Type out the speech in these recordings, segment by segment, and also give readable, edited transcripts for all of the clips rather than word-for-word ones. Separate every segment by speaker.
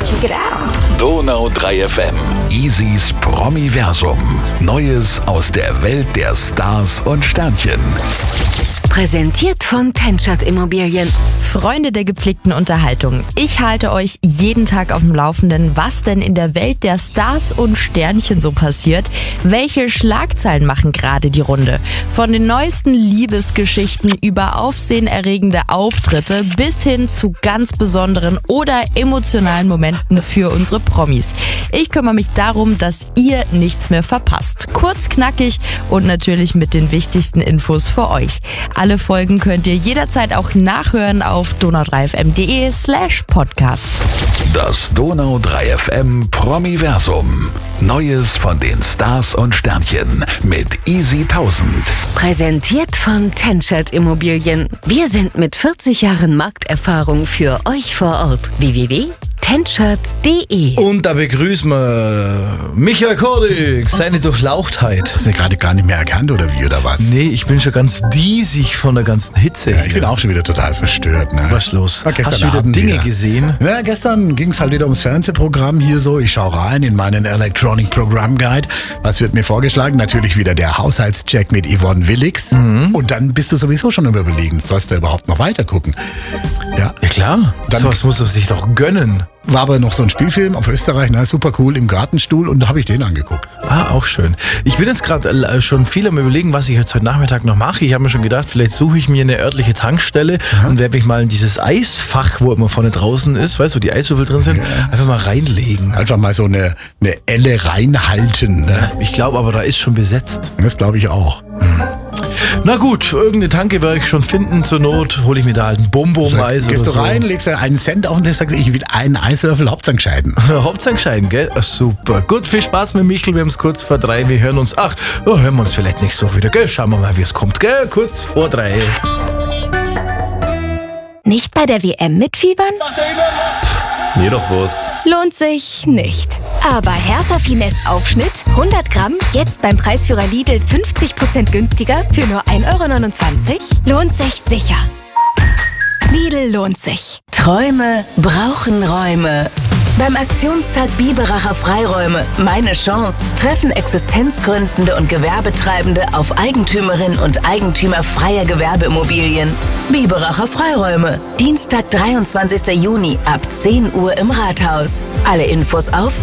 Speaker 1: Check it out.
Speaker 2: Donau 3 FM. Isis Promiversum. Neues aus der Welt der Stars und Sternchen.
Speaker 1: Präsentiert von Tenschert Immobilien.
Speaker 3: Freunde der gepflegten Unterhaltung, ich halte euch jeden Tag auf dem Laufenden, was denn in der Welt der Stars und Sternchen so passiert. Welche Schlagzeilen machen gerade die Runde? Von den neuesten Liebesgeschichten über aufsehenerregende Auftritte bis hin zu ganz besonderen oder emotionalen Momenten für unsere Promis. Ich kümmere mich darum, dass ihr nichts mehr verpasst. Kurz, knackig und natürlich mit den wichtigsten Infos für euch. Alle Folgen könnt ihr jederzeit auch nachhören auf donau3fm.de/podcast.
Speaker 2: Das Donau 3 FM Promiversum. Neues von den Stars und Sternchen mit Easy 1000.
Speaker 1: Präsentiert von Tenschert Immobilien. Wir sind mit 40 Jahren Markterfahrung für euch vor Ort. www.tenschert.de.
Speaker 4: Und da begrüßen wir Michael Kordig, seine Durchlauchtheit.
Speaker 5: Hast du mich gerade gar nicht mehr erkannt oder wie oder was?
Speaker 4: Nee, ich bin schon ganz diesig von der ganzen Hitze.
Speaker 5: Ja, ich bin auch schon wieder total verstört. Ne?
Speaker 4: Was ist los?
Speaker 5: War gestern
Speaker 4: Hast du wieder
Speaker 5: Abend
Speaker 4: Dinge gesehen?
Speaker 5: Ja, gestern ging es halt wieder ums Fernsehprogramm hier so. Ich schaue rein in meinen Electronic Program Guide. Was wird mir vorgeschlagen? Natürlich wieder der Haushaltscheck mit Yvonne Willix. Und dann bist du sowieso schon am Überlegen, sollst du überhaupt noch weiter gucken? Ja,
Speaker 4: Ja klar,
Speaker 5: Dann-
Speaker 4: sowas muss man sich doch gönnen.
Speaker 5: war aber noch so ein Spielfilm auf Österreich, ne? Super cool, im Gartenstuhl, und da habe ich den angeguckt.
Speaker 4: Ah, auch schön. Ich bin jetzt gerade schon viel am Überlegen, was ich jetzt heute Nachmittag noch mache. Ich habe mir schon gedacht, vielleicht suche ich mir eine örtliche Tankstelle und werde mich mal in dieses Eisfach, wo immer vorne draußen ist, weißt du, wo die Eiswürfel drin sind, einfach mal reinlegen.
Speaker 5: Einfach mal so eine Elle reinhalten. Ne?
Speaker 4: Ich glaube aber, da ist schon besetzt.
Speaker 5: Das glaube ich auch.
Speaker 4: Na gut, irgendeine Tanke werde ich schon finden. Zur Not hole ich mir da halt ein Bum-Bum-Eis
Speaker 5: Gehst
Speaker 4: oder
Speaker 5: du
Speaker 4: so.
Speaker 5: rein, legst dir einen Cent auf den Tisch, sagst, ich will einen Eiswürfel, Hauptsache gescheiden.
Speaker 4: Hauptsache gescheiden, gell? Ach, super. Gut, viel Spaß mit Michel. Wir haben es kurz vor 3. Wir hören uns. Hören wir uns vielleicht nächste Woche wieder, gell? Schauen wir mal, wie es kommt, gell? Kurz vor 3.
Speaker 6: Nicht bei der WM mitfiebern?
Speaker 7: Mir doch Wurst.
Speaker 6: Lohnt sich nicht. Aber Hertha Finesse Aufschnitt 100 Gramm, jetzt beim Preisführer Lidl 50% günstiger für nur 1,29 €? Lohnt sich sicher. Lidl lohnt sich.
Speaker 1: Träume brauchen Räume. Beim Aktionstag Biberacher Freiräume Meine Chance treffen Existenzgründende und Gewerbetreibende auf Eigentümerinnen und Eigentümer freier Gewerbeimmobilien. Biberacher Freiräume. Dienstag, 23. Juni ab 10 Uhr im Rathaus. Alle Infos auf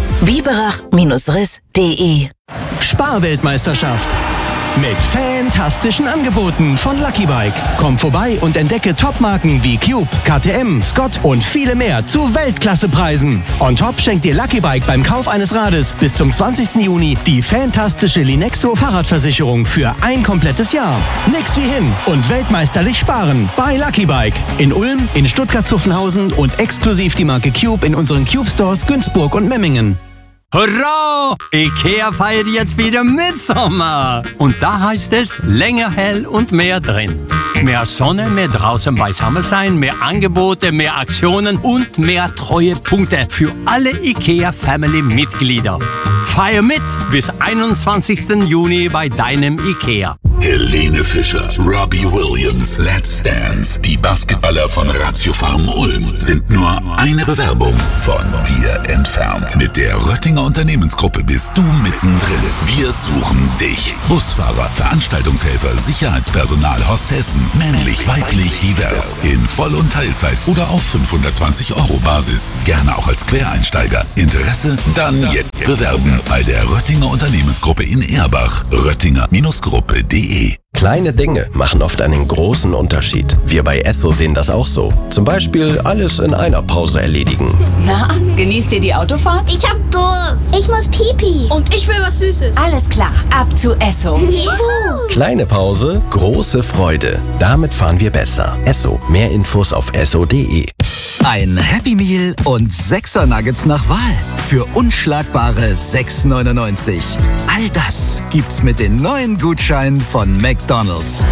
Speaker 1: biberach-riss.de.
Speaker 8: Sparweltmeisterschaft. Mit fantastischen Angeboten von Lucky Bike. Komm vorbei und entdecke Topmarken wie Cube, KTM, Scott und viele mehr zu Weltklassepreisen. On top schenkt dir Lucky Bike beim Kauf eines Rades bis zum 20. Juni die fantastische Linexo Fahrradversicherung für ein komplettes Jahr. Nix wie hin und weltmeisterlich sparen bei Lucky Bike. In Ulm, in Stuttgart-Zuffenhausen und exklusiv die Marke Cube in unseren Cube Stores Günzburg und Memmingen.
Speaker 9: Hurra! Ikea feiert jetzt wieder Mitsommer. Und da heißt es länger hell und mehr drin. Mehr Sonne, mehr draußen beisammen sein, mehr Angebote, mehr Aktionen und mehr Treuepunkte für alle Ikea-Family-Mitglieder. Feier mit bis 21. Juni bei deinem Ikea.
Speaker 2: Helene Fischer, Robbie Williams, Let's Dance. Die Basketballer von Ratio Farm Ulm sind nur eine Bewerbung von dir entfernt. Mit der Röttinger Unternehmensgruppe bist du mittendrin. Wir suchen dich. Busfahrer, Veranstaltungshelfer, Sicherheitspersonal, Hostessen, männlich, weiblich, divers. In Voll- und Teilzeit oder auf 520 € Basis. Gerne auch als Quereinsteiger. Interesse? Dann jetzt bewerben bei der Röttinger Unternehmensgruppe in Erbach. Röttinger-Gruppe.de.
Speaker 7: Kleine Dinge machen oft einen großen Unterschied. Wir bei Esso sehen das auch so. Zum Beispiel alles in einer Pause erledigen.
Speaker 6: Na, genießt ihr die Autofahrt?
Speaker 10: Ich hab Durst. Ich muss Pipi. Und ich will was Süßes.
Speaker 6: Alles klar, ab zu Esso.
Speaker 10: Juhu.
Speaker 7: Kleine Pause, große Freude. Damit fahren wir besser. Esso. Mehr Infos auf esso.de.
Speaker 11: Ein Happy Meal und 6er Nuggets nach Wahl für unschlagbare 6,99 €. All das gibt's mit den neuen Gutscheinen von McDonald's.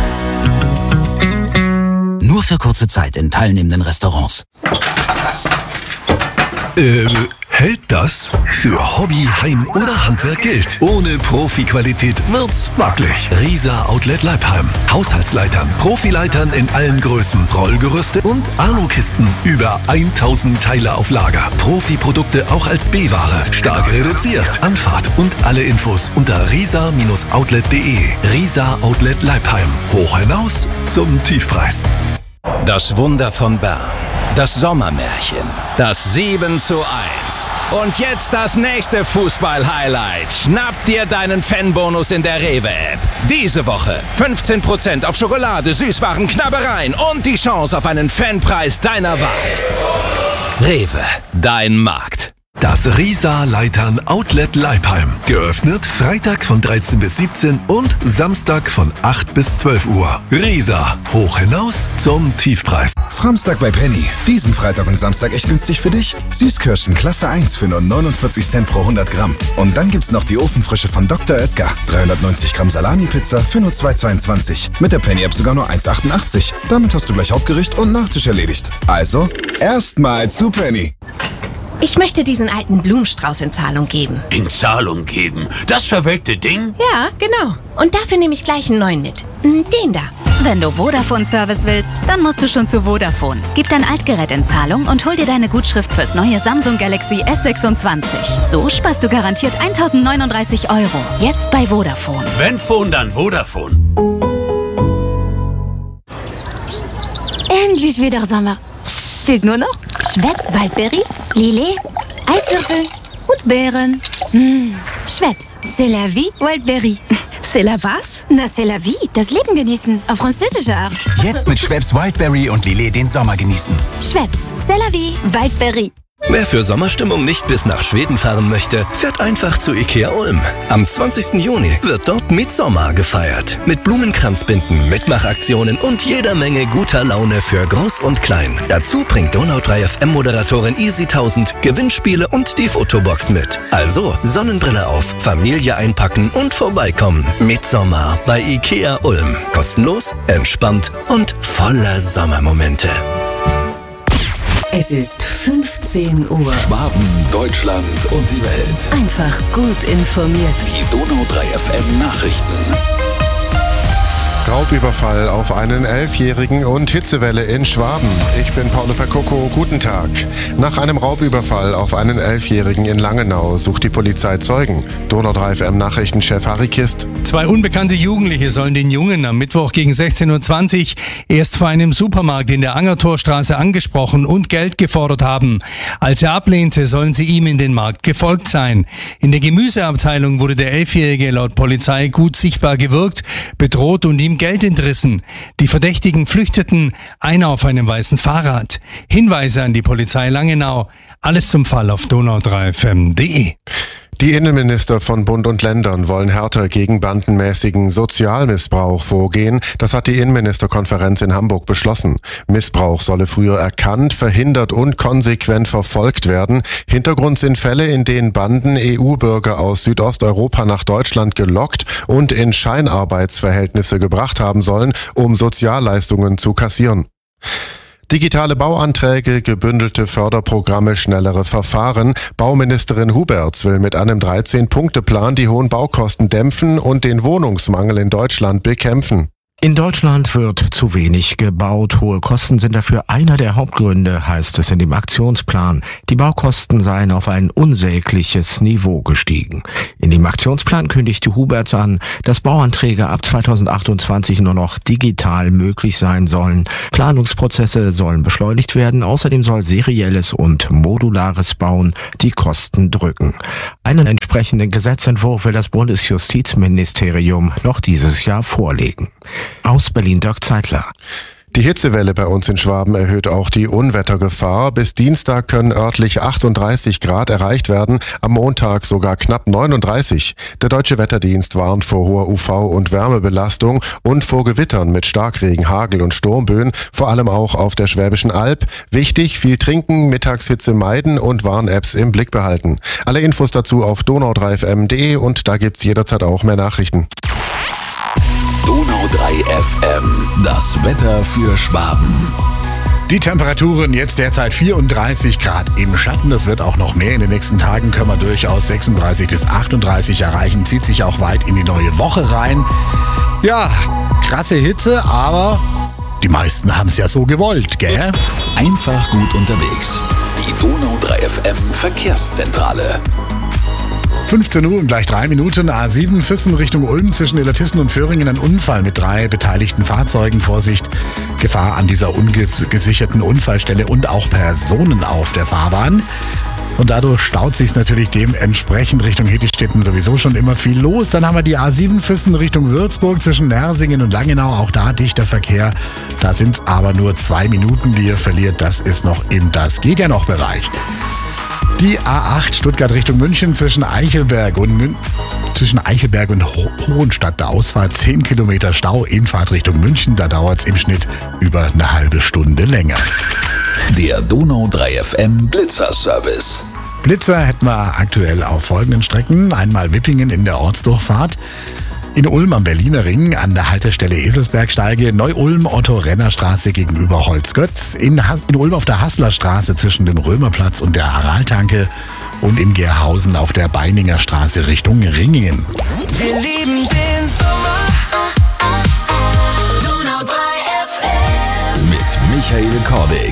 Speaker 11: Nur für kurze Zeit in teilnehmenden Restaurants.
Speaker 12: hält, das für Hobby, Heim oder Handwerk gilt. Ohne Profi-Qualität wird's wackelig. Risa Outlet Leipheim. Haushaltsleitern, Profileitern in allen Größen, Rollgerüste und Alukisten. Über 1000 Teile auf Lager. Profi-Produkte auch als B-Ware. Stark reduziert. Anfahrt und alle Infos unter risa-outlet.de. Risa Outlet Leipheim. Hoch hinaus zum Tiefpreis.
Speaker 8: Das Wunder von Bern. Das Sommermärchen. Das 7:1. Und jetzt das nächste Fußball-Highlight. Schnapp dir deinen Fanbonus in der Rewe-App. Diese Woche 15% auf Schokolade, Süßwaren, Knabbereien und die Chance auf einen Fanpreis deiner Wahl. Rewe, dein Markt.
Speaker 12: Das Risa Leitern Outlet Leipheim. Geöffnet Freitag von 13 bis 17 und Samstag von 8 bis 12 Uhr. Risa, hoch hinaus zum Tiefpreis.
Speaker 13: Framstag bei Penny. Diesen Freitag und Samstag echt günstig für dich. Süßkirschen Klasse 1 für nur 49 Cent pro 100 Gramm. Und dann gibt's noch die Ofenfrische von Dr. Oetker. 390 Gramm Salami-Pizza für nur 2,22. Mit der Penny-App sogar nur 1,88. Damit hast du gleich Hauptgericht und Nachtisch erledigt. Also, erstmal zu Penny.
Speaker 14: Ich möchte diesen alten Blumenstrauß in Zahlung geben.
Speaker 15: In Zahlung geben? Das verwelkte Ding?
Speaker 14: Ja, genau. Und dafür nehme ich gleich einen neuen mit. Den da.
Speaker 16: Wenn du Vodafone-Service willst, dann musst du schon zu Vodafone. Gib dein Altgerät in Zahlung und hol dir deine Gutschrift fürs neue Samsung Galaxy S26. So sparst du garantiert 1.039 €. Jetzt bei Vodafone.
Speaker 15: Wenn Phone, dann Vodafone.
Speaker 16: Endlich wieder Sommer. Fehlt nur noch Schweppes Waldbeere, Lillet, Eiswürfel und Beeren. Schweppes, c'est la vie, Waldbeere.
Speaker 14: C'est la was?
Speaker 16: Na, c'est la vie, das Leben genießen, auf französische Art.
Speaker 11: Jetzt mit Schweppes Wildberry und Lillet den Sommer genießen.
Speaker 16: Schweppes, c'est la vie, Waldbeere.
Speaker 17: Wer für Sommerstimmung nicht bis nach Schweden fahren möchte, fährt einfach zu IKEA Ulm. Am 20. Juni wird dort Midsommar gefeiert. Mit Blumenkranzbinden, Mitmachaktionen und jeder Menge guter Laune für Groß und Klein. Dazu bringt Donau 3 FM-Moderatorin Easy 1000 Gewinnspiele und die Fotobox mit. Also Sonnenbrille auf, Familie einpacken und vorbeikommen. Midsommar bei IKEA Ulm. Kostenlos, entspannt und voller Sommermomente.
Speaker 1: Es ist 15 Uhr.
Speaker 2: Schwaben, Deutschland und die Welt.
Speaker 1: Einfach gut informiert.
Speaker 2: Die Donau 3 FM Nachrichten.
Speaker 18: Raubüberfall auf einen 11-Jährigen und Hitzewelle in Schwaben. Ich bin Paolo Percoco, guten Tag. Nach einem Raubüberfall auf einen 11-Jährigen in Langenau sucht die Polizei Zeugen. Donau 3 FM Nachrichtenchef Harry Kist.
Speaker 19: 2 unbekannte Jugendliche sollen den Jungen am Mittwoch gegen 16:20 Uhr erst vor einem Supermarkt in der Angertorstraße angesprochen und Geld gefordert haben. Als er ablehnte, sollen sie ihm in den Markt gefolgt sein. In der Gemüseabteilung wurde der 11-Jährige laut Polizei gut sichtbar gewürgt, bedroht und ihm Geld entrissen. Die Verdächtigen flüchteten, einer auf einem weißen Fahrrad. Hinweise an die Polizei Langenau. Alles zum Fall auf donau3fm.de.
Speaker 18: Die Innenminister von Bund und Ländern wollen härter gegen bandenmäßigen Sozialmissbrauch vorgehen. Das hat die Innenministerkonferenz in Hamburg beschlossen. Missbrauch solle früher erkannt, verhindert und konsequent verfolgt werden. Hintergrund sind Fälle, in denen Banden EU-Bürger aus Südosteuropa nach Deutschland gelockt und in Scheinarbeitsverhältnisse gebracht haben sollen, um Sozialleistungen zu kassieren. Digitale Bauanträge, gebündelte Förderprogramme, schnellere Verfahren. Bauministerin Huberts will mit einem 13-Punkte-Plan die hohen Baukosten dämpfen und den Wohnungsmangel in Deutschland bekämpfen.
Speaker 20: In Deutschland wird zu wenig gebaut. Hohe Kosten sind dafür einer der Hauptgründe, heißt es in dem Aktionsplan. Die Baukosten seien auf ein unsägliches Niveau gestiegen. In dem Aktionsplan kündigte Huberts an, dass Bauanträge ab 2028 nur noch digital möglich sein sollen. Planungsprozesse sollen beschleunigt werden. Außerdem soll serielles und modulares Bauen die Kosten drücken. Einen entsprechenden Gesetzentwurf will das Bundesjustizministerium noch dieses Jahr vorlegen. Aus Berlin Dirk Zeitler.
Speaker 18: Die Hitzewelle bei uns in Schwaben erhöht auch die Unwettergefahr. Bis Dienstag können örtlich 38 Grad erreicht werden, am Montag sogar knapp 39. Der Deutsche Wetterdienst warnt vor hoher UV- und Wärmebelastung und vor Gewittern mit Starkregen, Hagel und Sturmböen, vor allem auch auf der Schwäbischen Alb. Wichtig, viel trinken, Mittagshitze meiden und Warn-Apps im Blick behalten. Alle Infos dazu auf donau3fm.de und da gibt's jederzeit auch mehr Nachrichten.
Speaker 2: Donau 3 FM, das Wetter für Schwaben.
Speaker 5: Die Temperaturen jetzt derzeit 34 Grad im Schatten. Das wird auch noch mehr. In den nächsten Tagen können wir durchaus 36 bis 38 erreichen. Zieht sich auch weit in die neue Woche rein. Ja, krasse Hitze, aber die meisten haben es ja so gewollt, gell?
Speaker 2: Einfach gut unterwegs. Die Donau 3 FM Verkehrszentrale.
Speaker 5: 15 Uhr und gleich 3 Minuten. A7 Füssen Richtung Ulm zwischen Illertissen und Föhringen. Ein Unfall mit 3 beteiligten Fahrzeugen. Vorsicht, Gefahr an dieser ungesicherten Unfallstelle und auch Personen auf der Fahrbahn. Und dadurch staut sich natürlich dementsprechend Richtung Hettestetten sowieso schon immer viel los. Dann haben wir die A7 Füssen Richtung Würzburg zwischen Nersingen und Langenau. Auch da dichter Verkehr. Da sind es aber nur 2 Minuten, die ihr verliert. Das ist noch im Das geht ja noch Bereich. Die A8 Stuttgart Richtung München zwischen Eichelberg und Hohenstadt der Ausfahrt 10 Kilometer Stau, Infahrt Richtung München. Da dauert es im Schnitt über eine halbe Stunde länger.
Speaker 2: Der Donau 3 FM Blitzer-Service.
Speaker 5: Blitzer hätten wir aktuell auf folgenden Strecken. Einmal Wippingen in der Ortsdurchfahrt. In Ulm am Berliner Ring an der Haltestelle Eselsbergsteige, Neu-Ulm Otto-Renner-Straße gegenüber Holzgötz, in Ulm auf der Hasslerstraße zwischen dem Römerplatz und der Araltanke und in Gerhausen auf der Beininger Straße Richtung Ringingen.
Speaker 21: Wir lieben den Sommer. Donau 3 FM.
Speaker 2: Mit Michael Kordig.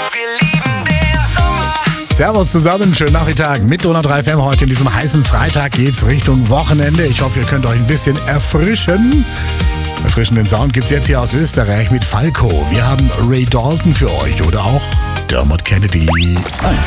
Speaker 5: Servus zusammen, schönen Nachmittag mit Donau 3 FM. Heute in diesem heißen Freitag geht's Richtung Wochenende. Ich hoffe, ihr könnt euch ein bisschen erfrischen. Erfrischenden Sound gibt's jetzt hier aus Österreich mit Falco. Wir haben Ray Dalton für euch oder auch Dermot Kennedy.
Speaker 2: Einfach